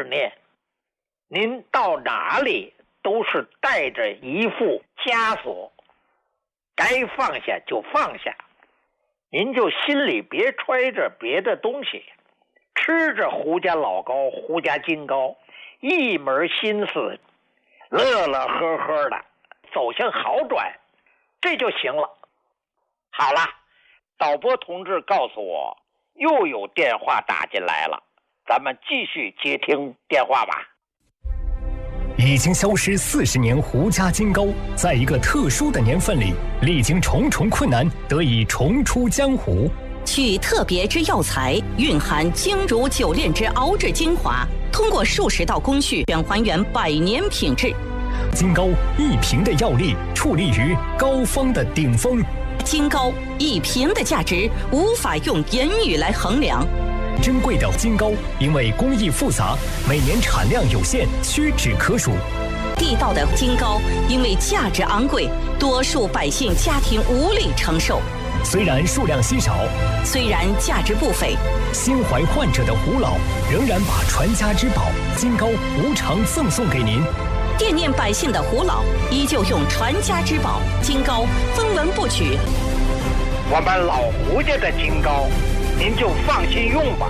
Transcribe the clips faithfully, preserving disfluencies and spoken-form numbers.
念，您到哪里都是带着一副枷锁，该放下就放下，您就心里别揣着别的东西，吃着胡家老高、胡家金糕，一门心思乐乐呵呵的走向好转，这就行了。好了，导播同志告诉我又有电话打进来了，咱们继续接听电话吧。 已经消失四十年胡家金糕，在一个特殊的年份里，历经重重困难，得以重出江湖。 取特别之药材，蕴含精如九炼之熬制精华，通过数十道工序，便还原百年品质。 金糕一瓶的药力，矗立于膏方的顶峰。 金糕一瓶的价值，无法用言语来衡量。 珍贵的金糕，因为工艺复杂，每年产量有限，屈指可数。 地道的金糕，因为价值昂贵，多数百姓家庭无力承受。 虽然数量稀少， 虽然价值不菲， 心怀患者的胡老仍然把传家之宝金糕无偿赠送给您。 惦念百姓的胡老，依旧用传家之宝金糕分文不取。 我们老胡家的金糕，您就放心用吧，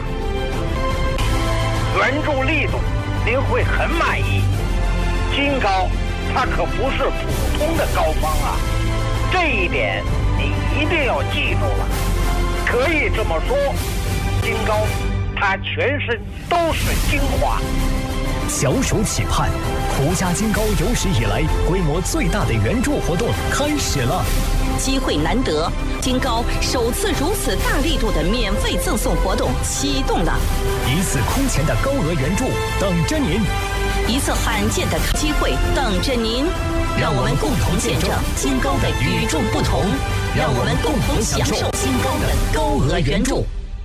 原著力度您会很满意。金糕它可不是普通的膏方啊，这一点你一定要记住了。可以这么说，金糕它全身都是精华。 小手企盼，胡家金糕有史以来规模最大的援助活动开始了。 机会难得，金糕首次如此大力度的免费赠送活动启动了。 一次空前的高额援助等着您， 一次罕见的机会等着您。让我们共同见证金糕的与众不同，让我们共同享受金糕的高额援助。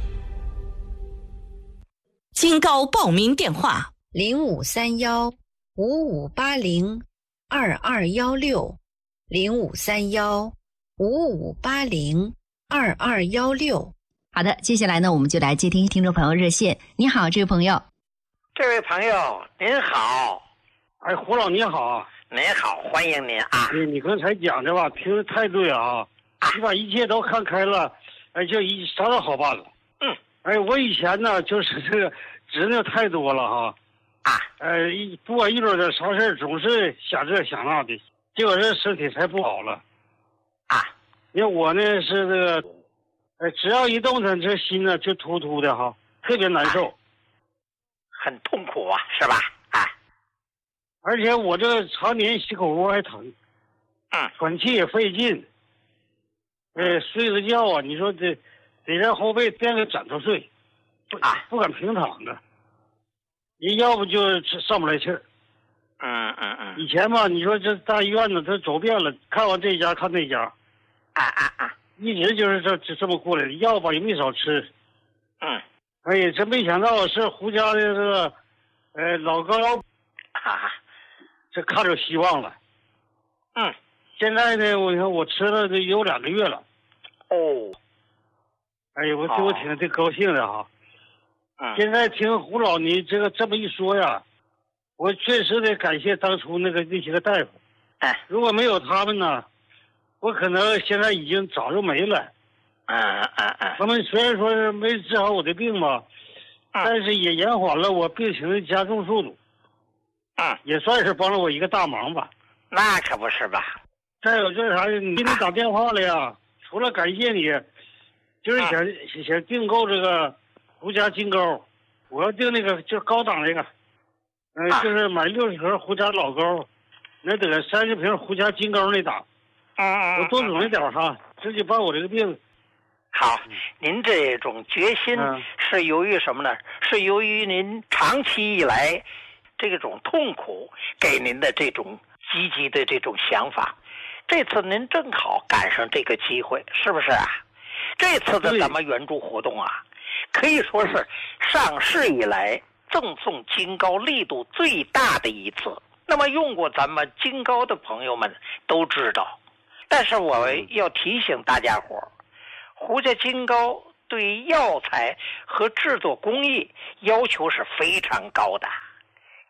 金糕报名电话： 零五三幺五五八零二二幺六，零五三幺五五八零二二幺六。 好的，接下来呢，我们就来接听听众朋友热线。你好，这位朋友。 这位朋友您好。 哎，胡老你好。 您好，欢迎您啊。 哎，你刚才讲的吧，听得太对了啊，你把一切都看开了，哎，就一啥都好办了。 嗯。 哎，我以前呢，就是这个执拗太多了哈。 啊。 呃，一不管遇到点啥事总是想这想那的，结果这身体才不好了。 啊。 因为我呢是这个，呃，只要一动弹，这心呢就突突的哈，特别难受。啊， 很痛苦啊，是吧？啊。 而且我这常年心口窝还疼， 嗯， 喘气也费劲，呃，睡个觉啊，你说这得让后背垫个枕头睡，不啊，不敢平躺着，你要不就上不来气儿。 嗯嗯嗯。 以前吧，你说这大医院呢，他走遍了，看完这家看那家， 啊啊啊， 一直就是这这这么过来的，药吧也没少吃。 嗯。 哎呀，真没想到是胡家的这个，呃，老高， 哈哈。 这看着希望了。 嗯， 现在呢，我看我吃了这有两个月了。 哦， 哎呀，我对我挺挺高兴的哈。 嗯。 现在听胡老你这个这么一说呀，我确实得感谢当初那个那些个大夫。 哎， 如果没有他们呢，我可能现在已经早就没了。 嗯嗯嗯。 他们虽然说是没治好我的病吧， 嗯， 但是也延缓了我病情的加重速度。 嗯， 也算是帮了我一个大忙吧。 那可不是吧。 再有就是啥，你给你打电话了呀，除了感谢你，就是想、啊、想订购这个胡家金糕，我要订那个就是高档那个，嗯、呃啊，就是买六十盒胡家老糕，那得三十瓶胡家金糕那档。 嗯嗯。 我多整一点哈，直接把我这个病。 好，您这种决心是由于什么呢？是由于您长期以来这种痛苦给您的这种积极的这种想法，这次您正好赶上这个机会，是不是啊？这次的咱们援助活动啊，可以说是上市以来赠送金糕力度最大的一次。那么用过咱们金糕的朋友们都知道，但是我要提醒大家伙，胡家金糕对药材和制作工艺要求是非常高的。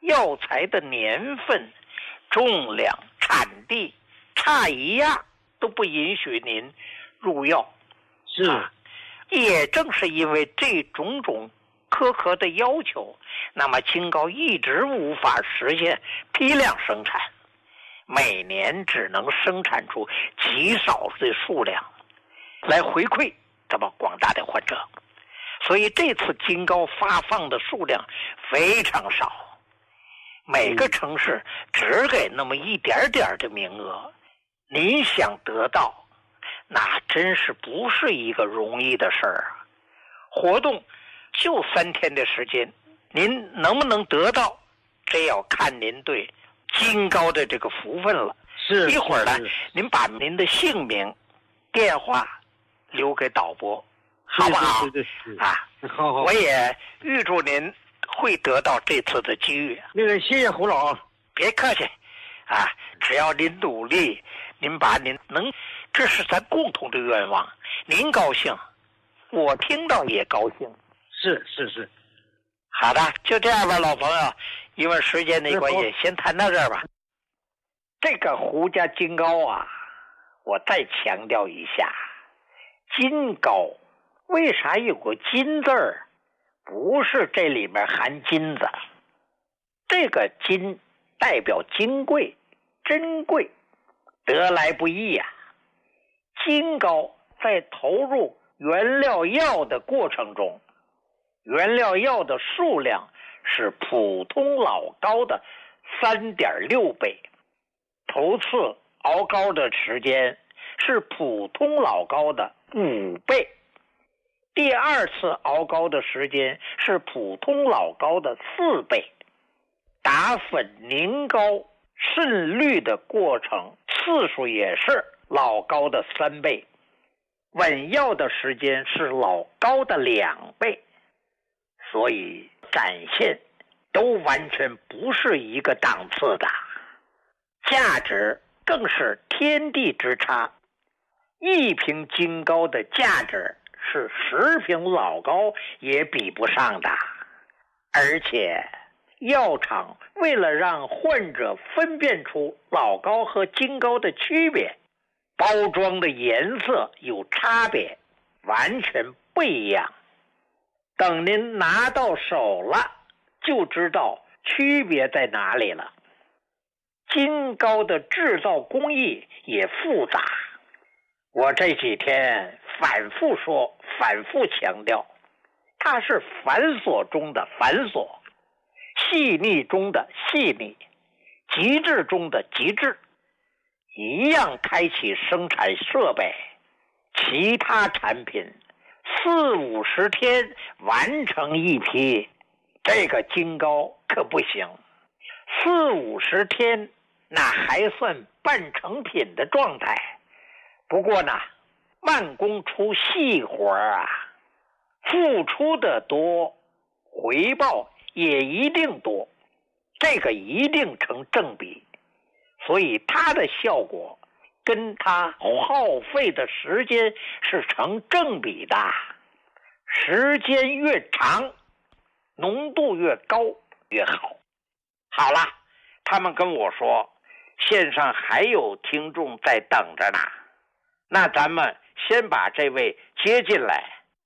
药材的年份、重量、产地差一样都不允许您入药。 是、 啊，也正是因为这种种苛刻的要求，那么金高一直无法实现批量生产，每年只能生产出极少的数量来回馈这么广大的患者。所以这次金高发放的数量非常少，每个城市只给那么一点点的名额，您想得到那真是不是一个容易的事儿啊！活动就三天的时间，您能不能得到，这要看您对金高的这个福分了。 是， 一会儿呢， 是您把您的姓名、电话留给导播，好不好？ 对对对对啊， 好好。 我也预祝您会得到这次的机遇。 那个，谢谢胡老， 别客气，啊，只要您努力，您把您能，这是咱共同的愿望。您高兴，我听到也高兴。 是是是， 好的，就这样吧，老朋友，因为时间的关系，先谈到这儿吧。这个胡家金高啊，我再强调一下，金高为啥有个金字儿？不是这里面含金子，这个金代表金贵、珍贵，得来不易呀、啊。金高在投入原料药的过程中，原料药的数量是普通老高的 三点六 倍，头次熬高的时间是普通老高的五倍，第二次熬高的时间是普通老高的四倍，打粉凝膏渗滤的过程次数也是老高的三倍，稳药的时间是老高的两倍，所以展现都完全不是一个档次的，价值更是天地之差。一瓶金膏的价值是十瓶老膏也比不上的，而且药厂为了让患者分辨出老膏和金膏的区别，包装的颜色有差别，完全不一样。等您拿到手了，就知道区别在哪里了。金膏的制造工艺也复杂，我这几天反复说，反复强调，它是繁琐中的繁琐，细腻中的细腻，极致中的极致。一样开启生产设备，其他产品四五十天完成一批，这个金膏可不行。四五十天那还算半成品的状态，不过呢，慢工出细活啊，付出的多，回报也一定多，这个一定成正比，所以它的效果跟它耗费的时间是成正比的，时间越长，浓度越高越好。好了，他们跟我说线上还有听众在等着呢，那咱们先把这位接进来。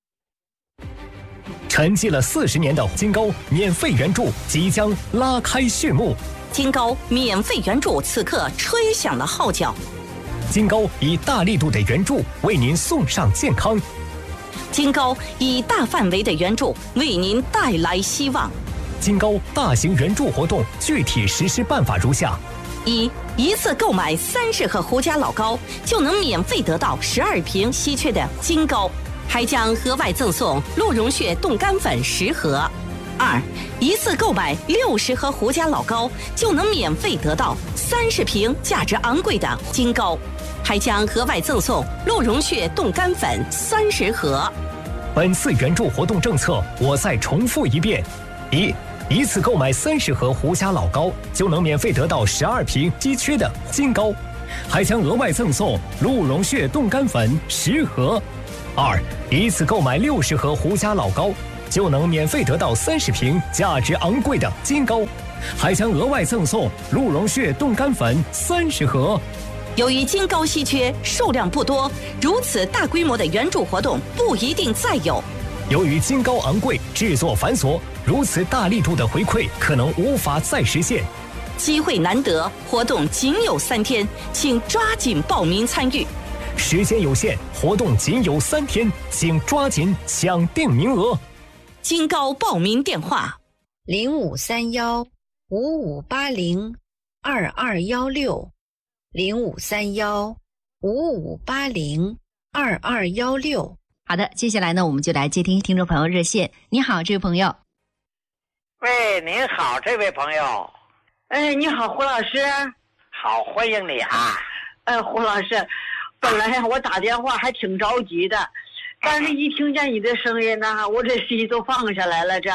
沉寂了四十年的金膏免费援助即将拉开序幕， 金膏免费援助此刻吹响了号角， 金膏以大力度的援助为您送上健康， 金膏以大范围的援助为您带来希望。 金膏大型援助活动具体实施办法如下： 一、一次购买三十盒胡家老膏，就能免费得到十二瓶稀缺的金膏，还将额外赠送鹿茸血冻干粉十盒。二、一次购买六十盒胡家老膏，就能免费得到三十瓶价值昂贵的金膏，还将额外赠送鹿茸血冻干粉三十盒。 本次援助活动政策我再重复一遍：一、一次购买三十盒胡家老膏，就能免费得到十二瓶稀缺的金膏，还将额外赠送鹿茸血冻干粉十盒。二、一次购买六十盒胡家老膏，就能免费得到三十瓶价值昂贵的金膏， 还将额外赠送鹿茸血冻干粉三十盒。 由于金膏稀缺，数量不多，如此大规模的援助活动不一定再有。 由于金膏昂贵，制作繁琐，如此大力度的回馈可能无法再实现。 机会难得，活动仅有三天，请抓紧报名参与。 时间有限，活动仅有三天，请抓紧抢定名额。 金膏报名电话： 零五三幺五五八零二二幺六，零五三幺五五八零二二幺六。 好的，接下来呢，我们就来接听听众朋友热线。你好，这位朋友。 喂，您好，这位朋友。 哎，你好，胡老师。 好，欢迎你啊。 呃，胡老师，本来我打电话还挺着急的，但是一听见你的声音呢，我这心都放下来了。这，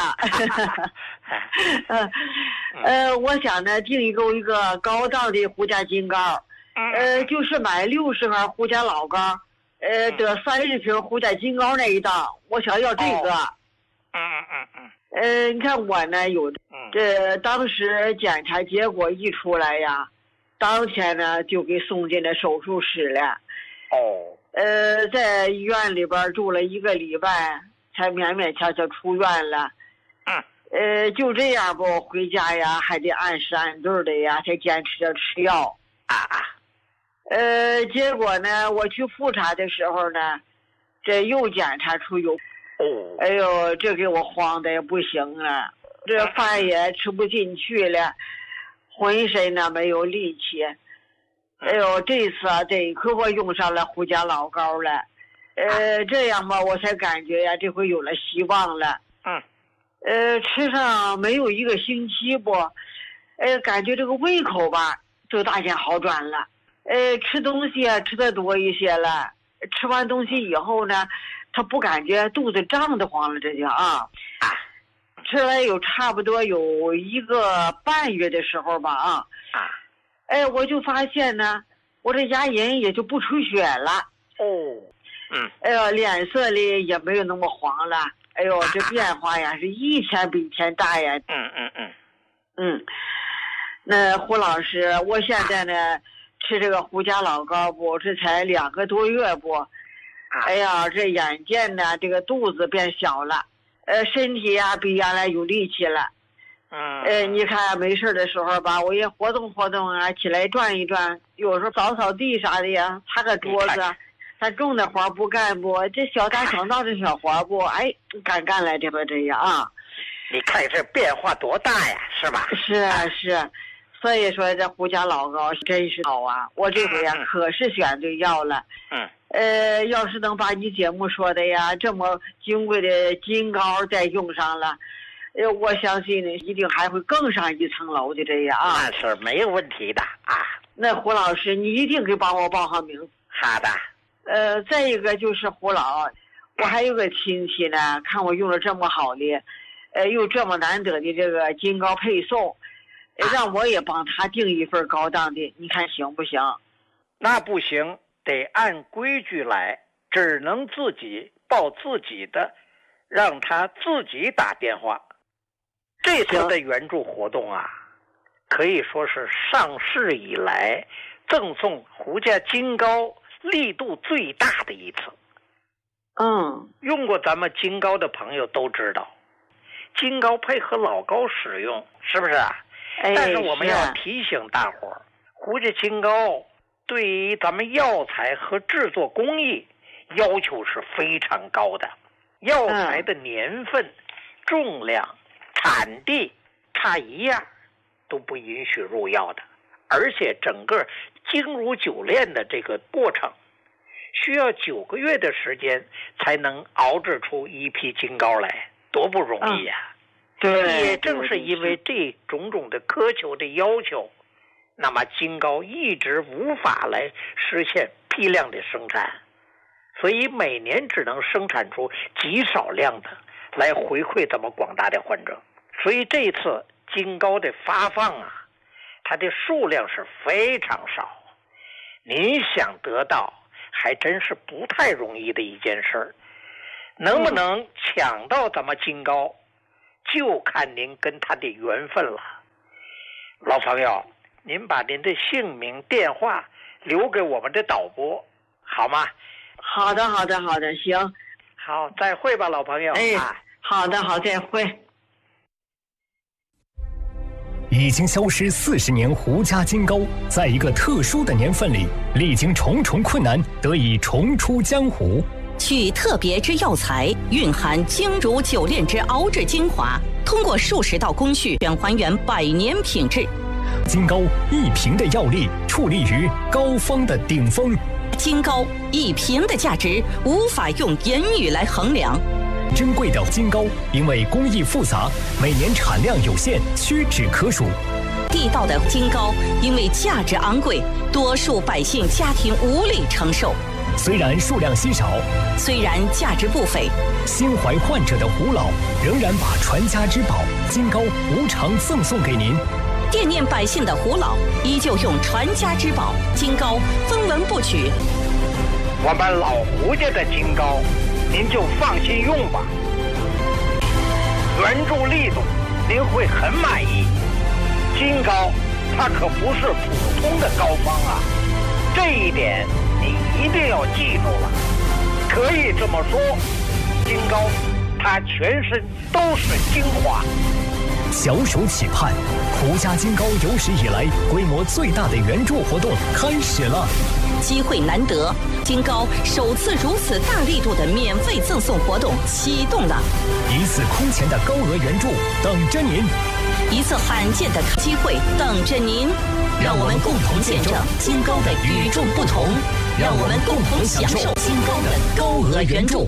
呃，呃，我想呢订一购一个高档的胡家金膏，呃，就是买六十盒胡家老膏，呃，得三十瓶胡家金膏那一档，我想要这个。 嗯嗯嗯嗯。 呃，你看我呢有，这当时检查结果一出来呀，当天呢就给送进了手术室了。 哦。 呃，在医院里边住了一个礼拜，才勉勉强强出院了。 嗯。 呃，就这样不回家呀，还得按时按对的呀，才坚持着吃药。 啊啊。 呃，结果呢，我去复查的时候呢，这又检查出有。 哦。 哎呦，这给我慌的也不行了，这饭也吃不进去了，浑身呢没有力气。哎呦，这次啊，得亏我用上了胡家老膏了，呃，这样吧，我才感觉呀，这回有了希望了。 嗯。 呃，吃上没有一个星期不，呃，感觉这个胃口吧，就大见好转了。呃，吃东西啊，吃的多一些了。吃完东西以后呢，他不感觉肚子胀得慌了，这就啊。 啊。 吃了有差不多有一个半月的时候吧啊。 啊。 哎，我就发现呢，我这牙龈也就不出血了。 哦。嗯。 哎呦，脸色里也没有那么黄了。哎呦，这变化呀是一天比一天大呀。 嗯嗯嗯。 嗯。那胡老师，我现在呢吃这个胡家老膏不，这才两个多月不。哎呀，这眼见呢，这个肚子变小了，呃，身体呀比原来有力气了。 嗯。 呃，你看没事的时候吧，我也活动活动啊，起来转一转，有时候扫扫地啥的呀，擦个桌子，他重的活不干不，这小打小闹的小活不，哎，敢干来这不这样啊？ 你看这变化多大呀，是吧？ 是啊是啊，所以说这胡家老膏真是好啊，我这回呀、嗯、可是选对药了。 嗯。 呃，要是能把你节目说的呀这么金贵的金膏再用上了，呃，我相信呢一定还会更上一层楼的这样啊。 那是没有问题的啊。 那胡老师，你一定给帮我报上名。 好的。 呃，再一个就是胡老，我还有个亲戚呢，看我用了这么好的，呃，又这么难得的这个金膏配送，让我也帮他订一份高档的，你看行不行？ 那不行。得按规矩来，只能自己报自己的，让他自己打电话。这次的援助活动啊，可以说是上市以来赠送胡家金膏力度最大的一次。 嗯， 用过咱们金膏的朋友都知道，金膏配合老膏使用，是不是啊？ 哎， 但是我们要提醒大伙儿，胡家金膏对于咱们药材和制作工艺要求是非常高的，药材的年份、嗯、重量、产地差一样都不允许入药的，而且整个精如酒炼的这个过程需要九个月的时间才能熬制出一批金膏来，多不容易呀、啊嗯！对， 也正是因为这种种的苛求的要求，那么金膏一直无法来实现批量的生产，所以每年只能生产出极少量的来回馈咱们广大的患者。所以这次金膏的发放啊，它的数量是非常少，您想得到还真是不太容易的一件事。能不能抢到咱们金膏，就看您跟他的缘分了。 老朋友，您把您的姓名、电话留给我们的导播，好吗？ 好的，好的，好的，行。 好，再会吧，老朋友。 哎， 啊、 好的，好，再会。 已经消失四十年胡家金糕，在一个特殊的年份里，历经重重困难，得以重出江湖。 取特别之药材，蕴含精如久炼之熬制精华，通过数十道工序，选还原百年品质。 金糕一瓶的药力，矗立于膏方的顶峰。 金糕一瓶的价值，无法用言语来衡量。 珍贵的金糕，因为工艺复杂，每年产量有限，屈指可数。 地道的金糕，因为价值昂贵，多数百姓家庭无力承受。 虽然数量稀少， 虽然价值不菲， 心怀患者的胡老仍然把传家之宝金糕无偿赠送给您。 惦念百姓的胡老，依旧用传家之宝金糕分文不取。 我们老胡家的金糕，您就放心用吧，原著力度您会很满意。金糕它可不是普通的膏方啊，这一点你一定要记住了。可以这么说，金糕它全身都是精华。 小手企盼，胡家金糕有史以来规模最大的援助活动开始了。 机会难得，金糕首次如此大力度的免费赠送活动启动了。 一次空前的高额援助等着您， 一次罕见的机会等着您。让我们共同见证金糕的与众不同，让我们共同享受金糕的高额援助。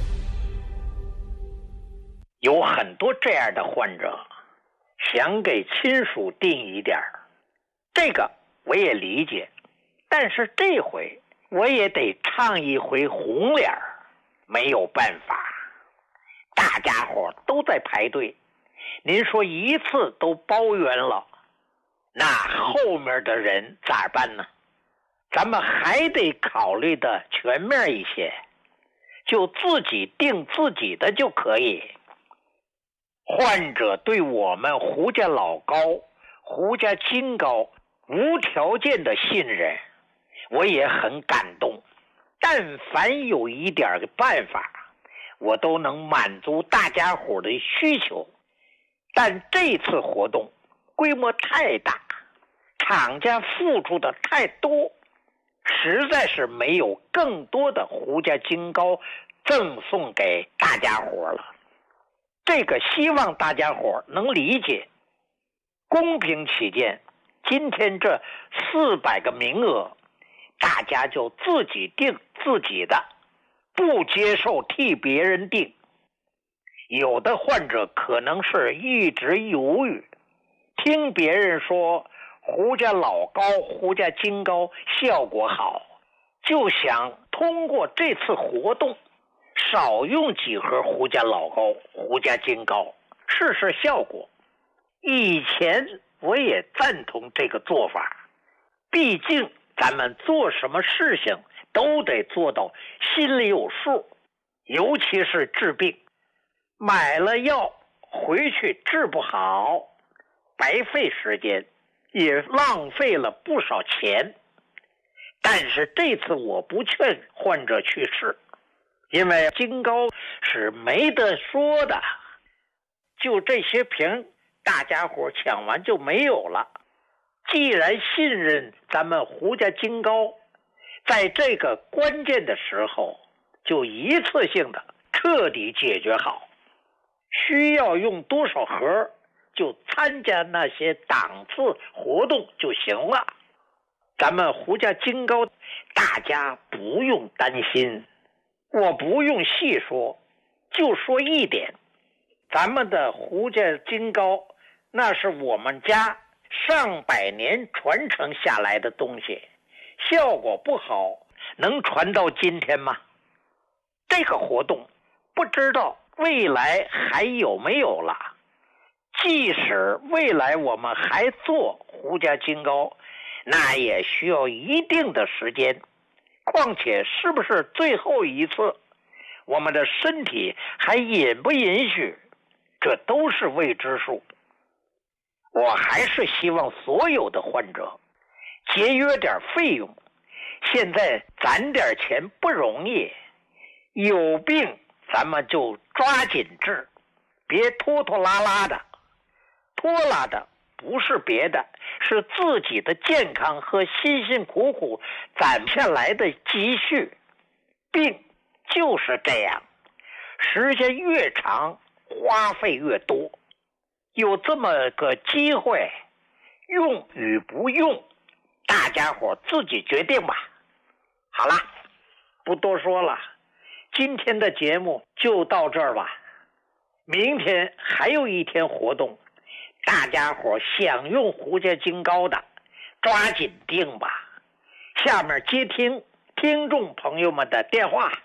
有很多这样的患者想给亲属订一点，这个我也理解，但是这回我也得唱一回红脸，没有办法，大家伙都在排队，您说一次都包圆了，那后面的人咋办呢？咱们还得考虑的全面一些，就自己订自己的就可以。患者对我们胡家老糕、胡家金糕无条件的信任，我也很感动。但凡有一点办法，我都能满足大家伙的需求。但这次活动规模太大，厂家付出的太多，实在是没有更多的胡家金糕赠送给大家伙了。这个希望大家伙能理解，公平起见，今天这四百个名额，大家就自己定自己的，不接受替别人定。有的患者可能是一直犹豫，听别人说胡家老糕、胡家金糕效果好，就想通过这次活动少用几盒胡家老糕、胡家金糕，试试效果。以前我也赞同这个做法，毕竟咱们做什么事情都得做到心里有数，尤其是治病，买了药回去治不好，白费时间，也浪费了不少钱。但是这次我不劝患者去试，因为金糕是没得说的，就这些瓶大家伙抢完就没有了。既然信任咱们胡家金糕，在这个关键的时候就一次性的彻底解决好，需要用多少盒就参加那些档次活动就行了。咱们胡家金糕大家不用担心，我不用细说，就说一点，咱们的胡家金糕那是我们家上百年传承下来的东西，效果不好能传到今天吗？这个活动不知道未来还有没有了，即使未来我们还做胡家金糕，那也需要一定的时间，况且是不是最后一次，我们的身体还允不允许，这都是未知数。 我还是希望所有的患者节约点费用。现在攒点钱不容易，有病咱们就抓紧治，别拖拖拉拉的。拖拉的不是别的，是自己的健康和辛辛苦苦攒下来的积蓄。病就是这样，时间越长花费越多。有这么个机会，用与不用大家伙自己决定吧。好了，不多说了，今天的节目就到这儿吧。明天还有一天活动，大家伙想用胡家金膏的抓紧订吧。下面接听听众朋友们的电话。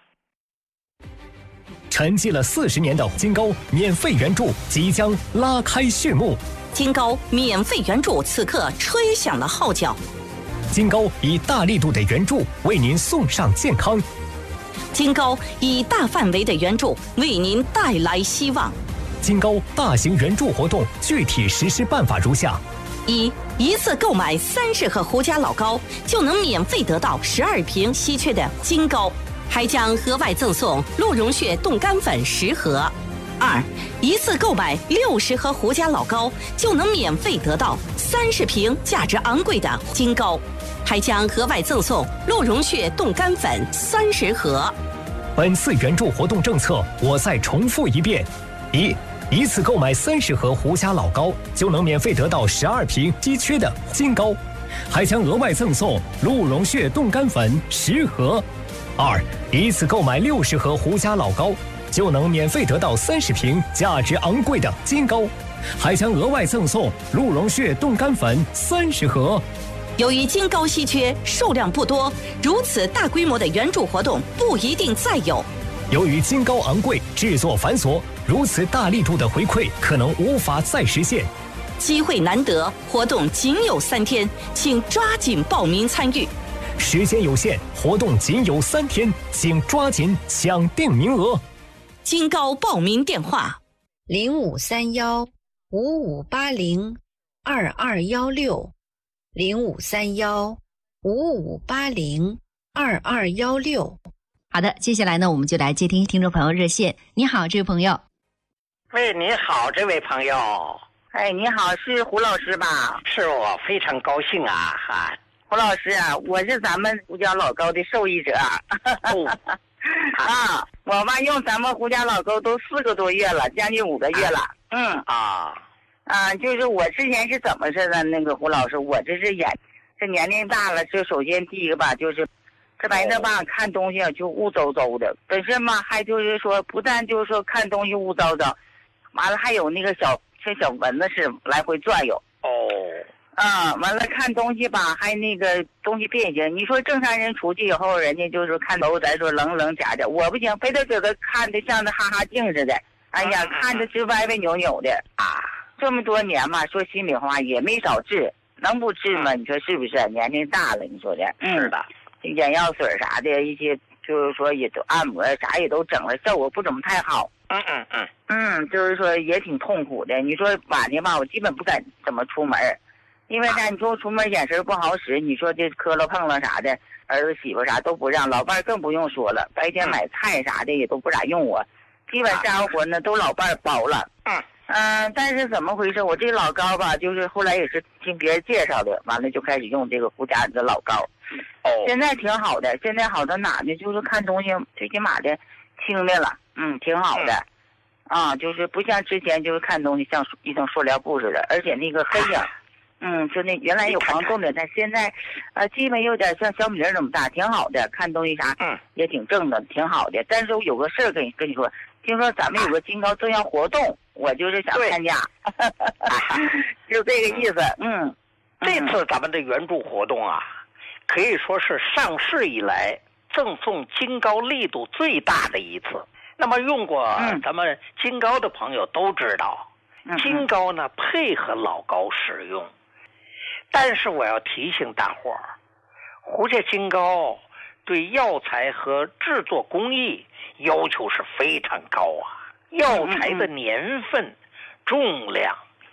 沉寂了四十年的金膏免费援助即将拉开序幕， 金膏免费援助此刻吹响了号角。 金膏以大力度的援助为您送上健康， 金膏以大范围的援助为您带来希望。 金膏大型援助活动具体实施办法如下： 一、一次购买三十盒胡家老膏，就能免费得到十二瓶稀缺的金膏，还将额外赠送鹿茸血冻干粉十盒。二、一次购买六十盒胡家老膏，就能免费得到三十瓶价值昂贵的金膏，还将额外赠送鹿茸血冻干粉三十盒。 本次援助活动政策，我再重复一遍：一、一次购买三十盒胡家老膏，就能免费得到十二瓶稀缺的金膏，还将额外赠送鹿茸血冻干粉十盒。二、一次购买六十盒胡家老膏，就能免费得到三十瓶价值昂贵的金膏，还将额外赠送鹿茸血冻干粉三十盒。 由于金膏稀缺，数量不多，如此大规模的援助活动不一定再有。 由于金膏昂贵，制作繁琐，如此大力度的回馈可能无法再实现。 机会难得，活动仅有三天，请抓紧报名参与。 时间有限，活动仅有三天，请抓紧抢订名额。 金膏报名电话： 零五三幺五五八零二二幺六，零五三幺五五八零二二幺六。 好的，接下来呢，我们就来接听听众朋友热线。你好，这位朋友。 喂，你好，这位朋友。 哎，你好，是胡老师吧？ 是我，非常高兴啊！哈， 胡老师啊，我是咱们胡家老膏的受益者。 哦、 啊，我吧用咱们胡家老膏都四个多月了，将近五个月了。嗯啊啊，就是我之前是怎么似的？那个胡老师，我这是眼，这年龄大了，就首先第一个吧，就是这玩意儿吧，看东西就雾糟糟的。本身嘛，还就是说，不但就是说看东西雾糟糟，完了还有那个小像小蚊子似的来回转悠。 哦。 啊，完了看东西吧，还那个东西变形。你说正常人出去以后，人家就是看都咱说棱棱假的，我不行，非得搁这看的像那哈哈镜似的。哎呀，看着直歪歪扭扭的啊！这么多年嘛，说心里话也没少治，能不治吗？你说是不是？年龄大了，你说的。 是的。 眼药水啥的，一些就是说也都按摩啥也都整了，效果不怎么太好。 嗯嗯嗯。 嗯，就是说也挺痛苦的。你说晚上吧，我基本不敢怎么出门，因为啥？你说出门眼神不好使，你说这磕了碰了啥的，儿子媳妇啥都不让，老伴更不用说了。白天买菜啥的也都不咋用我，基本家务活呢都老伴包了。 嗯嗯，但是怎么回事？我这老膏吧，就是后来也是听别人介绍的，完了就开始用这个胡家的老膏。 哦， 现在挺好的，现在好到哪呢？就是看东西最起码的轻的了，嗯，挺好的。嗯、啊，就是不像之前就是看东西像一层塑料布似的，而且那个黑影，嗯，就那原来有黄豆的，但现在呃基本有点像小米粒那么大，挺好的。看东西啥， 嗯， 也挺正的，挺好的。但是我有个事儿跟你跟你说，听说咱们有个金膏正要活动，我就是想参加，就这个意思。嗯， 这次咱们的援助活动啊，可以说是上市以来赠送金膏力度最大的一次。那么用过咱们金膏的朋友都知道， 嗯、 金膏呢配合老膏使用。但是我要提醒大伙儿，胡家金膏对药材和制作工艺要求是非常高啊，药材的年份、重量、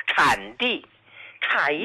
产地差一